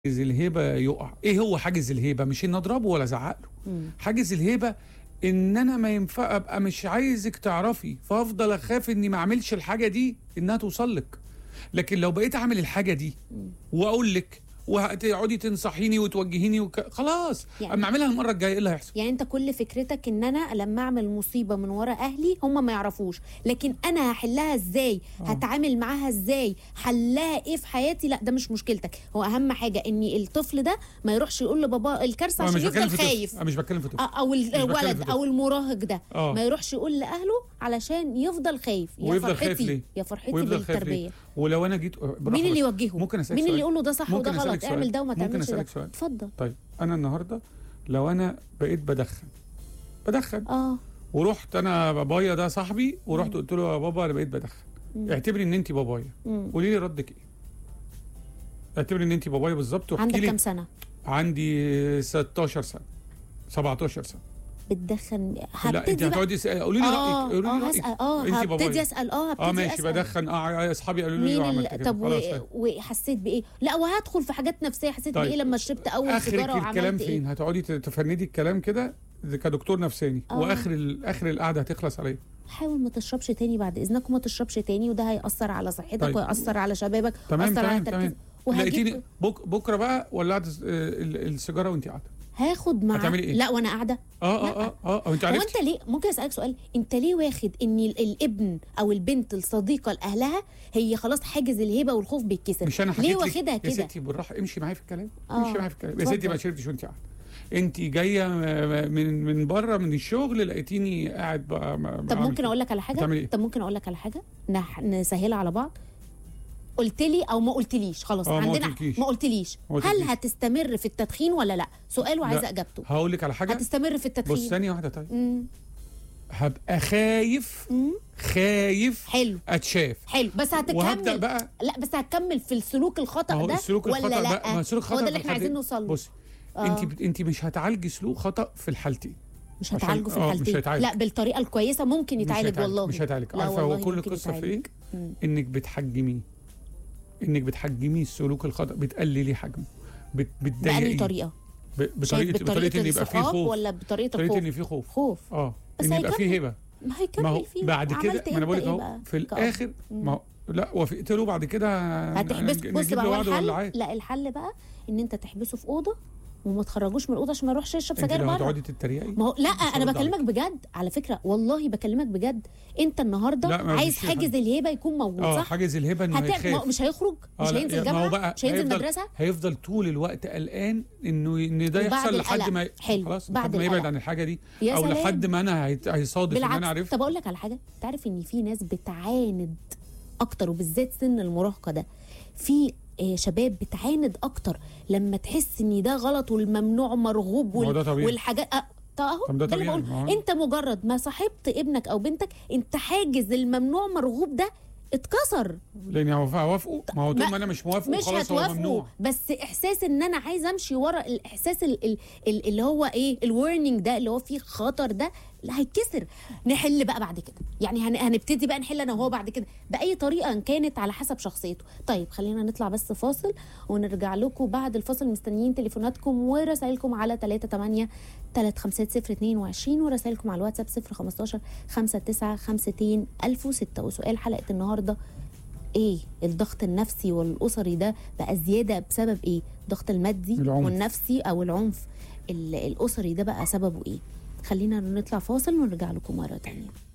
حاجز الهيبة يقع. ايه هو حاجز الهيبة؟ مش ان اضربه ولا ازعق له. حاجز الهيبة ان انا ما ينفع ابقى مش عايزك تعرفي، فافضل اخاف اني ما اعملش الحاجة دي انها توصل لك. لكن لو بقيت اعمل الحاجة دي واقول لك وهتقعدي تنصحيني وتوجهيني خلاص يعني اما اعملها المره الجايه ايه اللي هيحصل؟ يعني انت كل فكرتك ان انا لما اعمل مصيبه من ورا اهلي هم ما يعرفوش، لكن انا هحلها ازاي؟ هتعامل معاها ازاي؟ حلها ايه في حياتي؟ لا ده مش مشكلتك. هو اهم حاجه ان الطفل ده ما يروحش يقول لبابا الكارثه عشان يفضل خايف. انا مش بتكلم في طفل او الولد او المراهق ده ما يروحش يقول لاهله علشان يفضل خايف. يا فرحتي يا فرحتي بالتربيه. ولو انا جيت مين اللي يوجهه؟ ممكن اسالك مين اللي يقول له ده صح وده غلط؟ اعمل ده وما تعملش ده. اتفضل. طيب انا النهارده لو انا بقيت بدخن ورحت انا بابايا ده صاحبي ورحت قلت له يا بابا انا بقيت بدخن، اعتبري ان انت بابايا، قولي لي ردك ايه؟ اعتبري ان انت بابايا بالظبط واحكي لي. عندك كام سنه؟ عندي 16 سنه 17 سنه. بتدخن؟ لا انت هتقعدي قولي لي رايك. قولي لي هسال هبتدي اسال ماشي بدخن اصحابي قالوا لي وعملت كده. طب وحسيت بايه؟ لا وهدخل في حاجات نفسيه. حسيت بايه لما شربت اول سيجاره وعملت الكلام ايه؟ فين؟ هتقعدي تفندي الكلام كده كدكتور نفساني واخر القعده هتخلص عليه. حاول ما تشربش تاني بعد اذنك، وما تشربش تاني، وده هيأثر على صحتك ويأثر على شبابك ويأثر على تركيزك. لقيتيني بكره بقى ولعت السيجاره وانت قاعده هاخد معاك. هتعملي ايه؟ لا وانا قاعده انت عرفتي. هو انت ليه؟ ممكن اسالك سؤال؟ انت ليه واخد ان الابن او البنت الصديقه لاهلها هي خلاص حاجز الهيبه والخوف بيتكسر؟ مش انا ليه واخدها كده؟ يا ستي بالراحه امشي معايا في الكلام. امشي معايا في الكلام يا ستي. ما شربتش وانت قاعده، انت جايه من بره من الشغل لقيتيني قاعد بقى. طب ممكن اقول لك على حاجه؟ إيه؟ طب ممكن اقول لك على حاجه نسهلها على بعض. قلت لي او ما قلتليش خلاص عندنا ما قلتليش. هل هتستمر في التدخين ولا لا؟ سؤال وعايزه اجابته. هقول لك على حاجه. هتستمر في التدخين؟ بص ثانيه واحده. طيب هبقى خايف حلو اتشاف. حلو بس هتكمل بقى. لا بس هتكمل في السلوك الخطا ده ولا لا؟ هو ده اللي احنا عايزين نوصل له. بصي انت مش هتعالجي سلوك خطا في الحالتين. مش هتعالجه في الحالتين. لا بالطريقه الكويسه ممكن يتعالج. والله مش هيتعالج. عارفه هو كل القصه في ايه؟ انك بتحجميه السلوك الخطا، بتقللي حجمه، بتضايقيه. بأي طريقه؟ بطريقه ان يبقى فيه خوف ولا بطريقه الخوف؟ ان فيه خوف بس ان يبقى فيه هبه. ما هيكمل فيه بعد كده. ما انا بقول لك اهو في الاخر لا وافقت له بعد كده هتحبسه. بص بقى هو الحل. لا الحل بقى ان انت تحبسه في اوضه وما تخرجوش من الاوضه عشان ما يروحش يشرب سجاير بره. هتقعدي تتريقي؟ ما هو لا انا بكلمك بجد على فكره، والله بكلمك بجد. انت النهارده عايز حاجز الهيبه يكون موجود صح؟ حاجز الهيبه انه يخاف. مش هيخرج، مش هينزل جامعه، مش هينزل مدرسه، هيفضل طول الوقت قلقان ان ده يحصل لحد ما خلاص بعد ما يبعد عن الحاجه دي او لحد ما انا هيصادف ان انا عرفت. طب اقول لك على حاجه. تعرف ان في ناس بتعاند اكتر، وبالذات سن المراهقه ده في شباب بتعاند اكتر لما تحس ان ده غلط والممنوع مرغوب والحاجات اهو ده اللي بقول. انت مجرد ما صاحبت ابنك او بنتك انت حاجز الممنوع مرغوب ده اتكسر. لان هوافقه. ما هو طول ما انا مش موافقه خلاص هو ممنوع. بس احساس ان انا عايز امشي ورا الاحساس اللي هو ايه الورنينج ده اللي هو فيه خطر ده لا هيتكسر. نحل بقى بعد كده. يعني هنبتدي بقى نحل انا وهو بعد كده باي طريقه ان كانت على حسب شخصيته. طيب خلينا نطلع بس فاصل ونرجع لكم بعد الفاصل. مستنيين تليفوناتكم ورسائلكم على 38 350 ورسائلكم على الواتساب 015 5952 1006. وسؤال حلقه النهارده ايه؟ الضغط النفسي والاسري ده بقى زياده بسبب ايه؟ الضغط المادي والنفسي او العنف الاسري ده بقى سببه ايه؟ خلينا نطلع فاصل ونرجع لكم مرة تانية.